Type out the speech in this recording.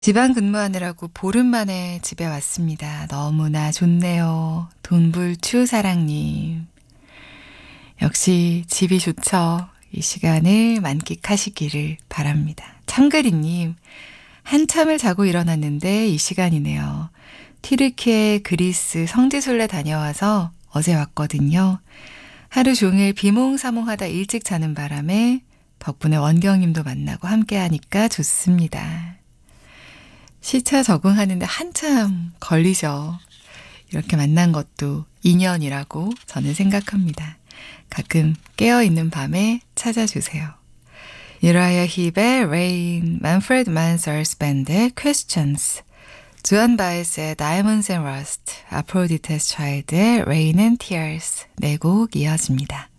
지방 근무하느라고 보름 만에 집에 왔습니다. 너무나 좋네요. 돈불추 사랑님. 역시 집이 좋죠. 이 시간을 만끽하시기를 바랍니다. 참그리님. 한참을 자고 일어났는데 이 시간이네요. 튀르키예 그리스 성지순례 다녀와서 어제 왔거든요. 하루 종일 비몽사몽하다 일찍 자는 바람에 덕분에 원경님도 만나고 함께하니까 좋습니다. 시차 적응하는데 한참 걸리죠. 이렇게 만난 것도 인연이라고 저는 생각합니다. 가끔 깨어있는 밤에 찾아주세요. 유라이아 힙의 Rain, 만프레드 만서스 밴드의 Questions, 주안 바에스의 Diamonds and Rust, 아프로디테스 차일드의 Rain and Tears 네 곡 이어집니다.